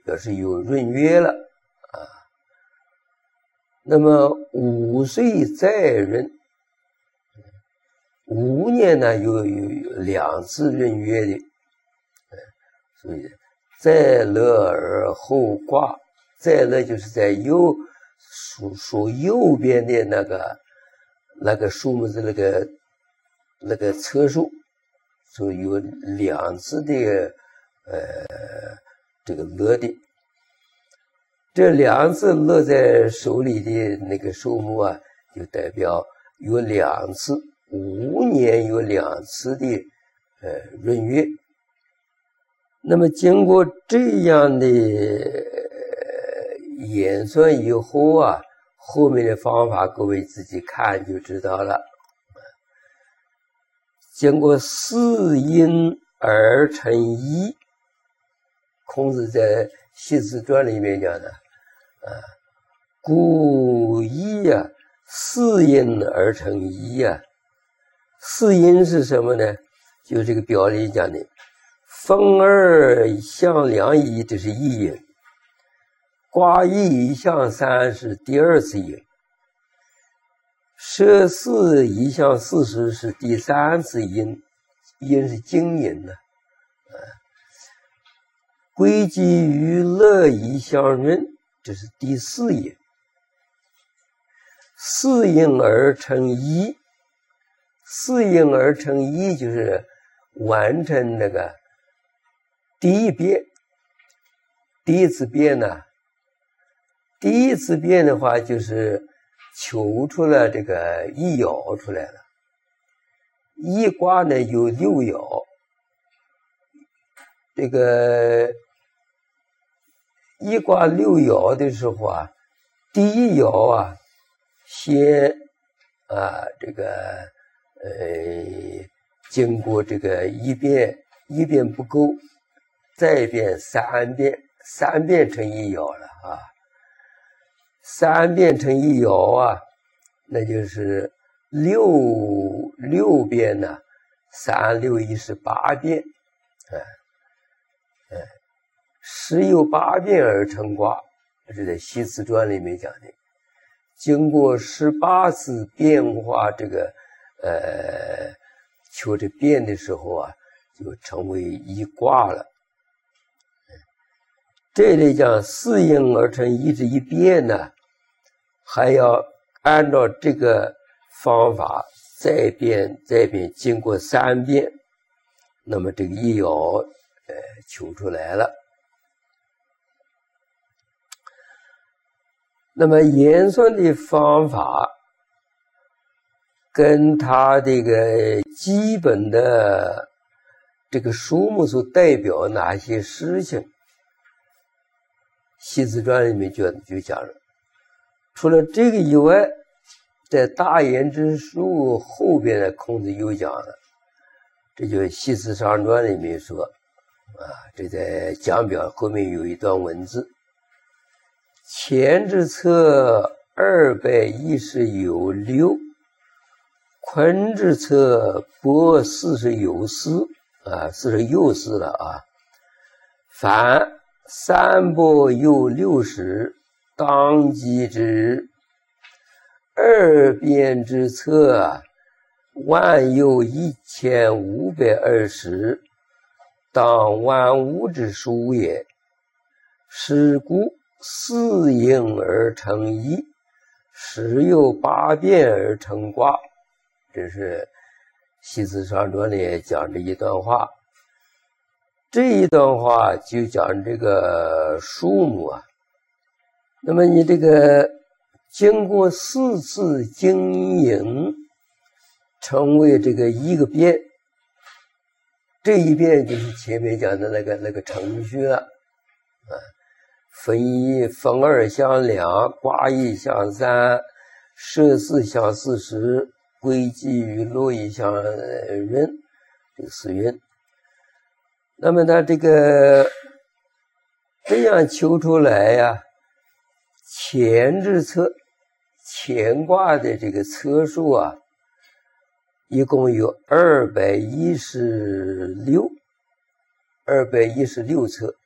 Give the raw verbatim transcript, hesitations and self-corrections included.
表示有闰月了啊。那么五岁再闰，五年呢又有两次闰月的，所以在乐而后卦，在乐就是在右属属右边的那个那个数目字那个那个车数，所以有两次的呃这个乐的，这两次乐在手里的那个数目啊，就代表有两次，五年有两次的呃闰月。那么经过这样的演算以后啊，后面的方法各位自己看就知道了。经过四因而成一，孔子在《系辞传》里面讲的啊，故一啊，四因而成一啊。四因是什么呢？就这个表里讲的，风二向两仪，这是一因；卦一向三是第二次因；射四一向四十是第三次因，因是经因呢。啊，归集于乐一相闰，这是第四因。四因而成一，四因而成一就是完成那个第一变。第一次变呢，第一次变的话就是求出了这个一爻出来了。一卦呢有六爻，这个一卦六爻的时候啊，第一爻啊先啊这个呃经过这个一变，一变不够，再变三变，三变成一爻了啊。三变成一爻啊，那就是六六变呢，三六一十八变，哎哎，十有八变而成卦，这是在《系辞传》里面讲的。经过十八次变化，这个呃求这变的时候啊，就成为一卦了。这里讲四因而成一这一变呢，还要按照这个方法再变再变，经过三变，那么这个一爻呃求出来了。那么演算的方法跟它这个基本的这个数目所代表哪些事情，《系辞传》里面就就讲了。除了这个以外，在大言之术后边的孔子又讲了，这就《系辞上传》里面说啊，这在讲表后面有一段文字：前之策二百一十有六，坤之策伯四十有四啊，四十有四了啊。凡三伯有六十，当即之。二变之策，万有一千五百二十，当万物之数也。是故四因而成一，十有八变而成卦。这是《系辞上传》里讲这一段话。这一段话就讲这个数目啊，那么你这个经过四次经营，成为这个一个变，这一变就是前面讲的那个那个程序了啊，分一分二向两，卦一向三，射四向四十，归集于乐一向闰，这个四闰。那么它这个这样求出来呀、啊，前之策，乾卦的这个册数啊，一共有二百一十六，二百一十六册。